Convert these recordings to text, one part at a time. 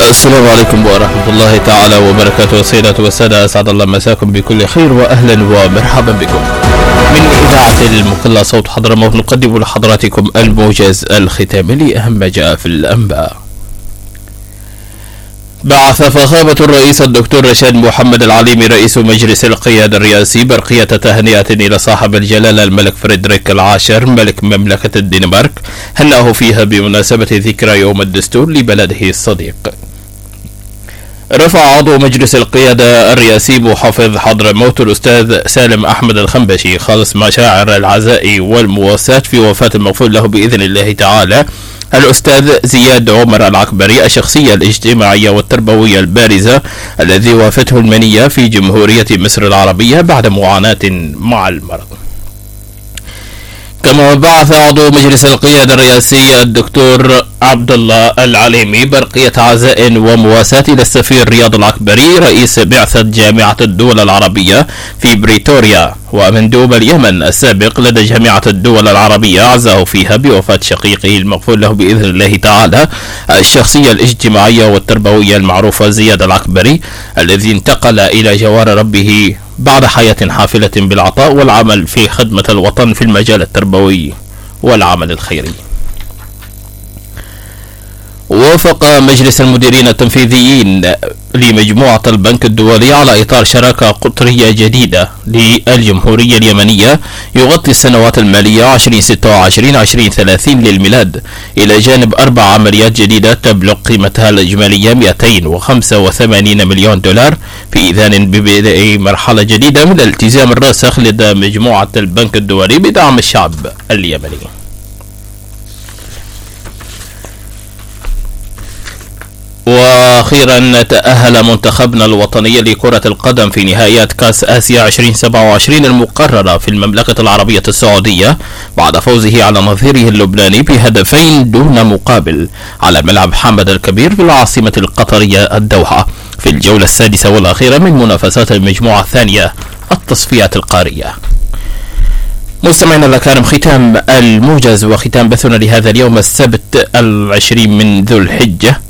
السلام عليكم ورحمة الله تعالى وبركاته. سيدات والسادة، أسعد الله مساكم بكل خير وأهلا ومرحبا بكم من إذاعة المقلة صوت حضرموت. نقدم لحضراتكم الموجز الختامي لأهم ما جاء في الأنباء. بعث فخامة الرئيس الدكتور رشاد محمد العليمي رئيس مجلس القيادة الرئاسي برقية تهنئة إلى صاحب الجلالة الملك فريدريك العاشر ملك مملكة الدنمارك، هنأه فيها بمناسبة ذكرى يوم الدستور لبلده الصديق. رفع عضو مجلس القيادة الرئاسي محافظ حضرموت الأستاذ سالم أحمد الخنبشي خالص مشاعر العزاء والمواساة في وفاة المغفور له بإذن الله تعالى الأستاذ زياد عمر العكبري، الشخصية الاجتماعية والتربوية البارزة الذي وافته المنية في جمهورية مصر العربية بعد معاناة مع المرض. كما بعث عضو مجلس القيادة الرئاسي الدكتور عبد الله العليمي برقية عزاء ومواساة إلى السفير رياض العكبري رئيس بعثة جامعة الدول العربية في بريتوريا ومندوب اليمن السابق لدى جامعة الدول العربية، عزاه فيها بوفاة شقيقه المغفور له بإذن الله تعالى الشخصية الاجتماعية والتربوية المعروفة زياد العكبري الذي انتقل إلى جوار ربه بعد حياة حافلة بالعطاء والعمل في خدمة الوطن في المجال التربوي والعمل الخيري. وافق مجلس المديرين التنفيذيين لمجموعة البنك الدولي على إطار شراكة قطرية جديدة للجمهورية اليمنية يغطي السنوات المالية 2026-2030 للميلاد، إلى جانب 4 عمليات جديدة تبلغ قيمتها الإجمالية 285 مليون دولار، في إذان ببدء مرحلة جديدة من الالتزام الراسخ لدى مجموعة البنك الدولي بدعم الشعب اليمني. واخيرا تأهل منتخبنا الوطني لكرة القدم في نهائيات كاس آسيا 2027 المقررة في المملكة العربية السعودية بعد فوزه على نظيره اللبناني بهدفين دون مقابل على ملعب حمد الكبير في العاصمة القطرية الدوحة في الجولة السادسة والأخيرة من منافسات المجموعة الثانية التصفيات القارية. مستمعينا الأكارم، ختام الموجز وختام بثنا لهذا اليوم السبت 20 من ذو الحجة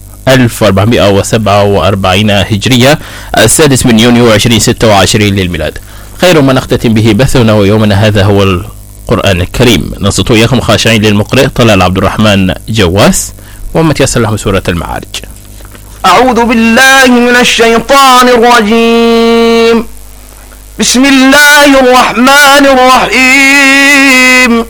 1447 هجرية، 6 من يونيو 2026 للميلاد. خير ما نختتم به بثنا ويومنا هذا هو القرآن الكريم. نصت إياكم خاشعين للمقرئ طلال عبد الرحمن جواس وما تيسر لهم سورة المعارج. أعوذ بالله من الشيطان الرجيم. بسم الله الرحمن الرحيم.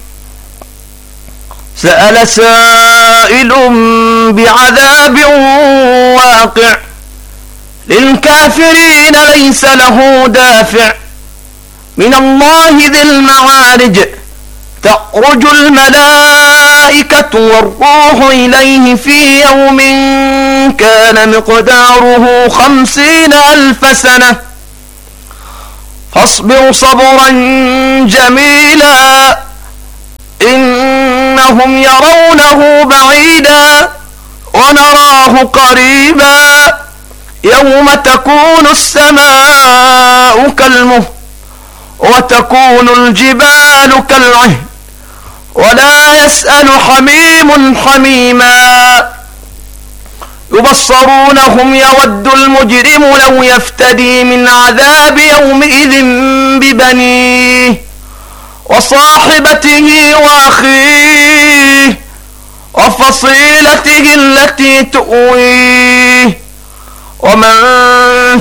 سأل سائل بعذاب واقع للكافرين ليس له دافع من الله ذي المعارج تعرج الملائكة والروح إليه في يوم كان مقداره 50,000 سنة فاصبر صبرا جميلا إنهم يرونه بعيدا ونراه قريبا يوم تكون السماء كالمهل وتكون الجبال كالعهن ولا يسأل حميم حميما يبصرونهم يود المجرم لو يفتدي من عذاب يومئذ ببنيه وصاحبته وأخيه وفصيلته التي تؤويه ومن